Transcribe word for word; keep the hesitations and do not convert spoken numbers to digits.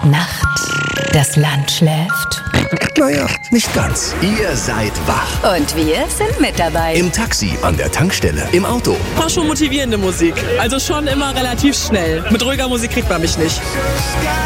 Nacht, das Land schläft. Naja, nicht ganz. Ihr seid wach. Und wir sind mit dabei. Im Taxi, an der Tankstelle, im Auto. War schon motivierende Musik. Also schon immer relativ schnell. Mit ruhiger Musik kriegt man mich nicht.